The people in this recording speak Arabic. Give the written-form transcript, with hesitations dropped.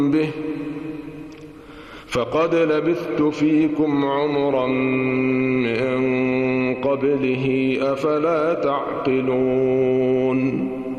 به فقد لبثت فيكم عمرا من قبله أفلا تعقلون